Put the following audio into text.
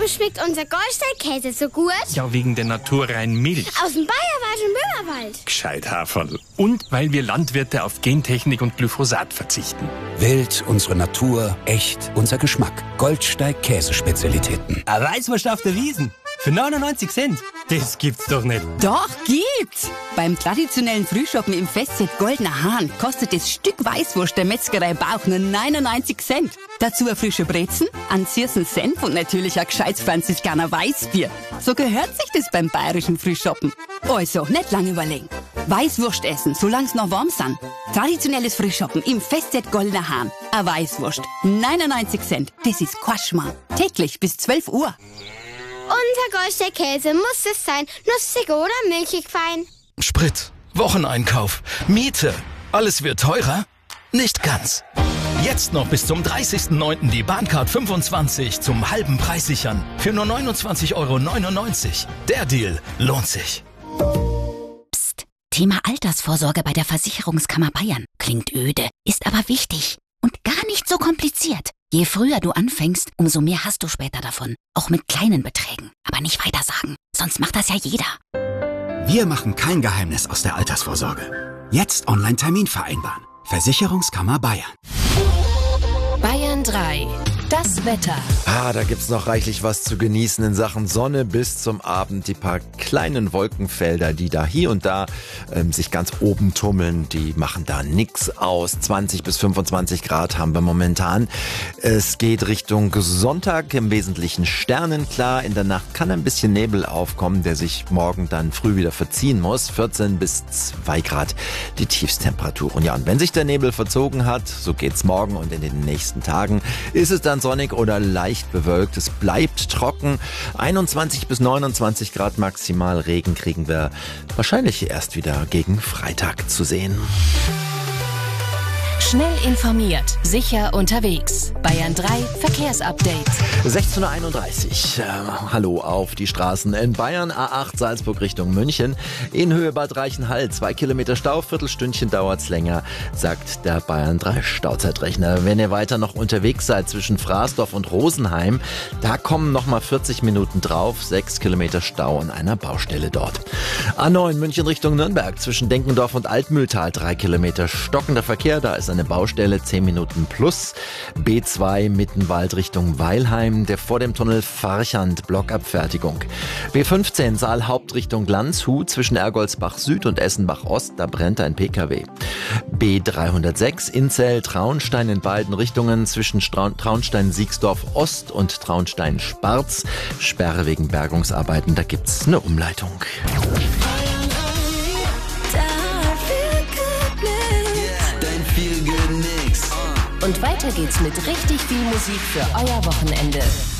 Warum schmeckt unser Goldstein-Käse so gut? Ja, wegen der naturreinen Milch. Aus dem Bayerwald und Böhmerwald. Gescheit, Haferl. Und weil wir Landwirte auf Gentechnik und Glyphosat verzichten. Wild, unsere Natur, echt, unser Geschmack. Goldsteig Käsespezialitäten. Eine Weißwurst auf der Wiesn. Für 99 Cent. Das gibt's doch nicht. Doch, gibt's! Beim traditionellen Frühschoppen im Festset Goldener Hahn kostet das Stück Weißwurst der Metzgerei Bauch nur 99 Cent. Dazu ein frische Brezen, ein Zirsen Senf und natürlich ein gescheites Franziskaner Weißbier. So gehört sich das beim bayerischen Frühschoppen. Also, nicht lang überlegen. Weißwurst essen, solang's noch warm sind. Traditionelles Frühschoppen im Festset Goldener Hahn. Eine Weißwurst, 99 Cent. Das ist Quatschmark. Täglich bis 12 Uhr. Unser Goldstein-Käse muss es sein. Nussig oder milchig fein. Sprit, Wocheneinkauf, Miete. Alles wird teurer? Nicht ganz. Jetzt noch bis zum 30.09. die Bahncard 25 zum halben Preis sichern. Für nur 29,99 €. Der Deal lohnt sich. Psst. Thema Altersvorsorge bei der Versicherungskammer Bayern. Klingt öde, ist aber wichtig. Und gar nicht so kompliziert. Je früher du anfängst, umso mehr hast du später davon. Auch mit kleinen Beträgen. Aber nicht weitersagen, sonst macht das ja jeder. Wir machen kein Geheimnis aus der Altersvorsorge. Jetzt Online-Termin vereinbaren. Versicherungskammer Bayern. Bayern 3. Das Wetter. Da gibt's noch reichlich was zu genießen in Sachen Sonne bis zum Abend. Die paar kleinen Wolkenfelder, die da hier und da sich ganz oben tummeln, die machen da nix aus. 20 bis 25 Grad haben wir momentan. Es geht Richtung Sonntag, im Wesentlichen sternenklar. In der Nacht kann ein bisschen Nebel aufkommen, der sich morgen dann früh wieder verziehen muss. 14 bis 2 Grad die Tiefsttemperaturen. Ja, und wenn sich der Nebel verzogen hat, so geht's morgen und in den nächsten Tagen, ist es dann sonnig oder leicht bewölkt. Es bleibt trocken. 21 bis 29 Grad maximal. Regen kriegen wir wahrscheinlich erst wieder gegen Freitag zu sehen. Schnell informiert, sicher unterwegs. Bayern 3 Verkehrsupdate. 16:31 Uhr. Hallo auf die Straßen in Bayern. A8 Salzburg Richtung München. In Höhe Bad Reichenhall 2 Kilometer Stau. Viertelstündchen dauert's länger, sagt der Bayern 3 Stauzeitrechner. Wenn ihr weiter noch unterwegs seid zwischen Fraßdorf und Rosenheim, da kommen nochmal 40 Minuten drauf. 6 Kilometer Stau an einer Baustelle dort. A9 München Richtung Nürnberg. Zwischen Denkendorf und Altmühltal 3 Kilometer stockender Verkehr. Da ist eine Baustelle, 10 Minuten plus. B2 Mittenwald Richtung Weilheim, der vor dem Tunnel Farchand, Blockabfertigung. B15 Saal Hauptrichtung Landshut, zwischen Ergoldsbach Süd und Essenbach Ost, da brennt ein PKW. B306 Inzell Traunstein in beiden Richtungen, zwischen Traunstein Siegsdorf Ost und Traunstein Sparz. Sperre wegen Bergungsarbeiten, da gibt's eine Umleitung. Und weiter geht's mit richtig viel Musik für euer Wochenende.